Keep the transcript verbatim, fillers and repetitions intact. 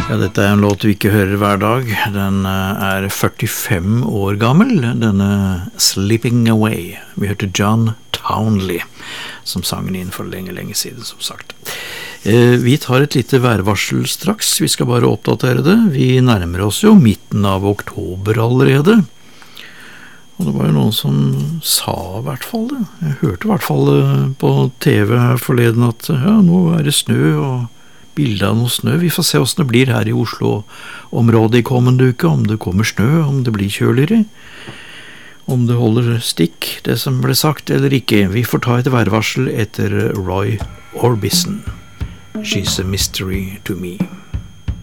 Ja, dette er en låt vi ikke hører hver dag. Den er førtifem år gammel, denne Slipping Away. Vi hørte John Townley, som sang den inn for lenge, lenge siden, som sagt. Vi tar et lite værvarsel straks, vi skal bare oppdatere det. Vi nærmer oss jo midten av oktober allerede. Og det var jo noen som sa i hvert fall det. Jeg hørte i hvert fall på T V her forleden at ja, nå er det snø og bilder av noe snø. Vi får se hvordan det blir her i Oslo-området i kommende uke, om det kommer snø, om det blir kjøligere, om det holder stikk, det som ble sagt, eller ikke. Vi får ta et værvarsel etter Roy Orbison. She's a mystery to me.